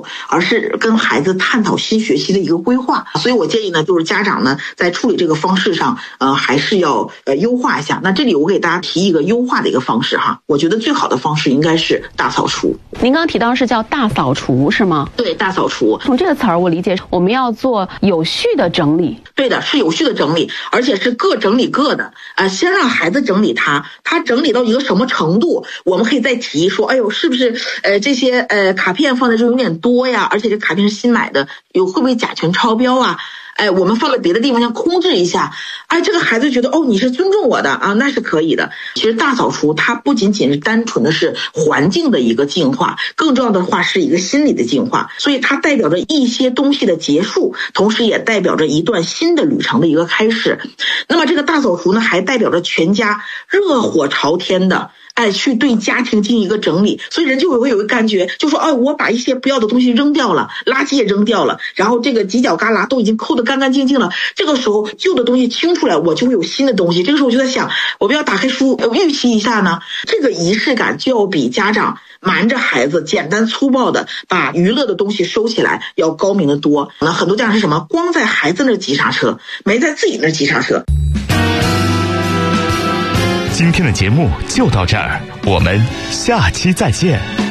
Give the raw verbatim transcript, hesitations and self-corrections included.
手，而是跟孩子探讨新学期的一个规划。所以我建议呢，就是家长呢在处理这个方式上，呃，还是要呃优化一下。那这里我给大家提一个优化的一个方式哈，我觉得最好的方式应该是大扫除。 您刚刚提到是叫大扫除是吗？ 对，大扫除。 从这个词儿我理解我们要做有序的整理。 对的，是有序的整理，而且是各整理各的。呃，先让孩子整理他，他整理到一个什么程度，我们可以再提说，哎呦，是不是呃这些呃卡片放在这有点多呀？而且这卡片是新买的，有会不会甲醛超标啊？哎，我们放在别的地方先空置一下，哎，这个孩子觉得哦，你是尊重我的啊，那是可以的。其实大扫除它不仅仅是单纯的是环境的一个净化，更重要的话是一个心理的净化，所以它代表着一些东西的结束，同时也代表着一段新的旅程的一个开始。那么这个大扫除呢，还代表着全家热火朝天的哎，去对家庭进行一个整理，所以人就会有一个感觉，就说，哦，我把一些不要的东西扔掉了，垃圾也扔掉了，然后这个犄角旮旯都已经抠得干干净净了。这个时候旧的东西清出来，我就会有新的东西。这个时候我就在想，我们要打开书预期一下呢，这个仪式感就要比家长瞒着孩子简单粗暴的把娱乐的东西收起来要高明的多。那很多家长是什么？光在孩子那儿急刹车，没在自己那儿急刹车。 今天的节目就到这儿，我们下期再见。